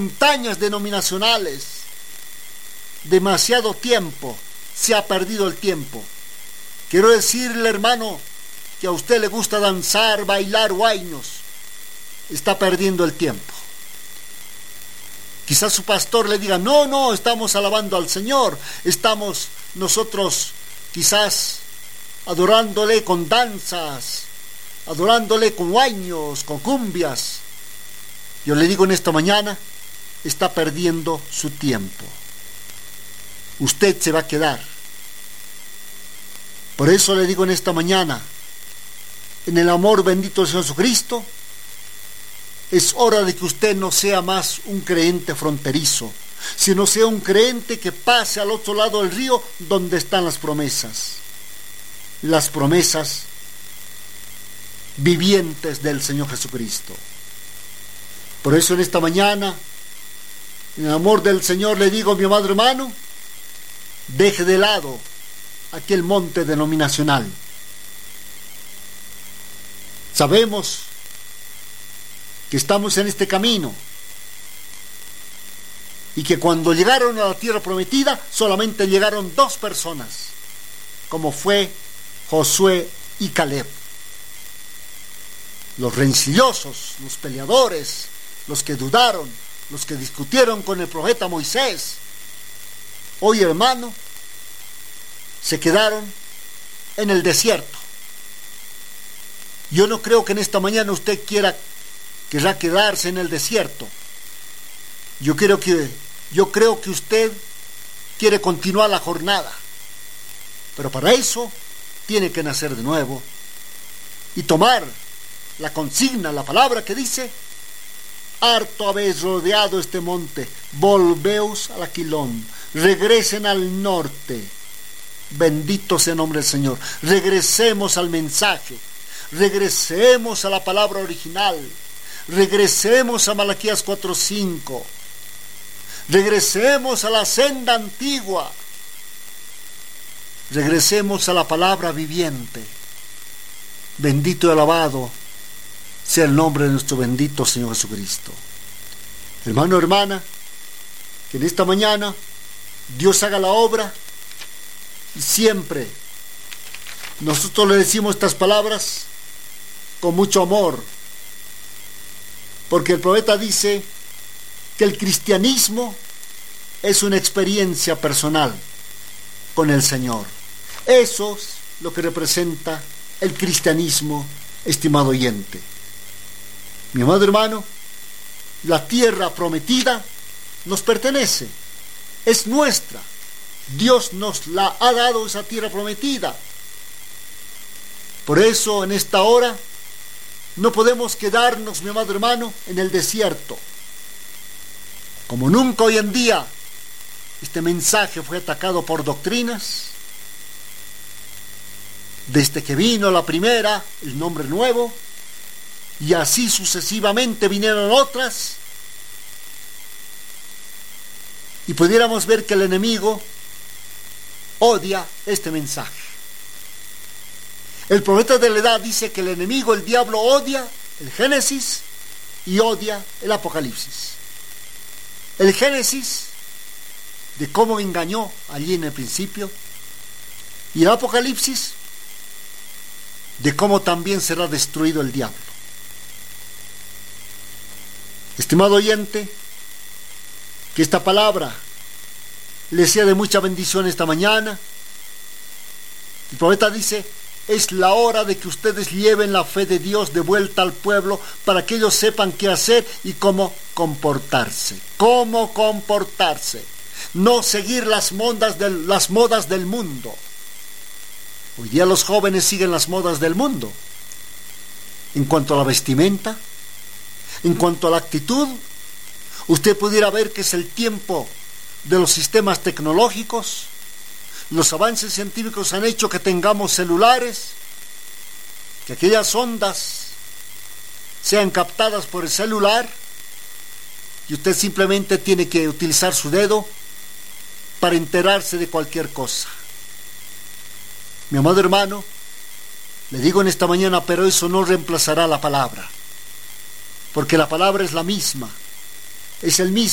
montañas denominacionales. Demasiado tiempo, se ha perdido el tiempo. Quiero decirle, hermano, que a usted le gusta danzar, bailar, guainos. Está perdiendo el tiempo. Quizás su pastor le diga, no, estamos alabando al Señor, estamos nosotros quizás adorándole con danzas, adorándole con guaiños, con cumbias. Yo le digo en esta mañana, está perdiendo su tiempo. Usted se va a quedar. Por eso le digo en esta mañana, en el amor bendito del Señor Jesucristo, es hora de que usted no sea más un creyente fronterizo, sino sea un creyente que pase al otro lado del río donde están las promesas vivientes del Señor Jesucristo. Por eso en esta mañana, en el amor del Señor, le digo, mi amado hermano, deje de lado aquel monte denominacional. Sabemos que estamos en este camino y que cuando llegaron a la tierra prometida solamente llegaron 2 personas, como fue Josué y Caleb. Los rencillosos, los peleadores, los que dudaron, los que discutieron con el profeta Moisés, hoy, hermano, se quedaron en el desierto. Yo no creo que en esta mañana usted querrá quedarse en el desierto. Yo creo que usted quiere continuar la jornada, pero para eso tiene que nacer de nuevo y tomar la consigna, la palabra que dice: harto habéis rodeado este monte, volveos al Aquilón, regresen al norte. Bendito sea el nombre del Señor. Regresemos al mensaje, regresemos a la palabra original, regresemos a Malaquías 4:5, regresemos a la senda antigua, regresemos a la palabra viviente. Bendito y alabado sea el nombre de nuestro bendito Señor Jesucristo. Hermano, hermana, que en esta mañana Dios haga la obra y siempre nosotros le decimos estas palabras con mucho amor, porque el profeta dice que el cristianismo es una experiencia personal con el Señor. Eso es lo que representa el cristianismo, estimado oyente. Mi amado hermano, la tierra prometida nos pertenece, es nuestra. Dios nos la ha dado, esa tierra prometida. Por eso en esta hora no podemos quedarnos, mi amado hermano, en el desierto. Como nunca hoy en día este mensaje fue atacado por doctrinas, desde que vino la primera, el nombre nuevo, y así sucesivamente vinieron otras, y pudiéramos ver que el enemigo odia este mensaje. El profeta de la edad dice que el enemigo, el diablo, odia el Génesis y odia el Apocalipsis. El Génesis, de cómo engañó allí en el principio, y el Apocalipsis, de cómo también será destruido el diablo. Estimado oyente, que esta palabra le sea de mucha bendición esta mañana. El profeta dice: es la hora de que ustedes lleven la fe de Dios de vuelta al pueblo para que ellos sepan qué hacer y cómo comportarse. Cómo comportarse. No seguir las modas del mundo. Hoy día los jóvenes siguen las modas del mundo. En cuanto a la vestimenta, en cuanto a la actitud, usted pudiera ver que es el tiempo de los sistemas tecnológicos. Los avances científicos han hecho que tengamos celulares, que aquellas ondas sean captadas por el celular y usted simplemente tiene que utilizar su dedo para enterarse de cualquier cosa. Mi amado hermano, le digo en esta mañana, pero eso no reemplazará la palabra, porque la palabra es la misma, es el mismo